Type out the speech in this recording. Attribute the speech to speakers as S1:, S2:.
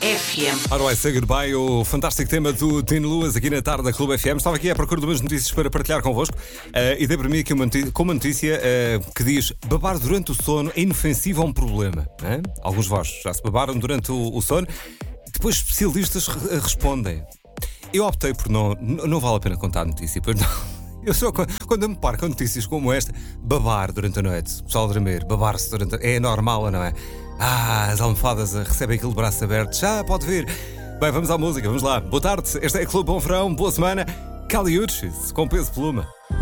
S1: FM.
S2: Ora, vai ser goodbye, o fantástico tema do Dean Lewis aqui na tarde da Clube FM. Estava aqui à procura de umas notícias para partilhar convosco e dei para mim aqui uma notícia que diz: babar durante o sono é inofensivo a um problema. Alguns de vós já se babaram durante o sono. Depois especialistas respondem. Eu optei por não vale a pena contar a notícia, pois não. Eu só, quando eu me paro com notícias como esta, babar durante a noite, o pessoal a dormir, babar-se durante é normal ou não é? As almofadas recebem aquele braço aberto, já pode vir. Bem, vamos à música, vamos lá. Boa tarde, esta é a Clube Bom Verão, boa semana. Caliuches, com peso pluma.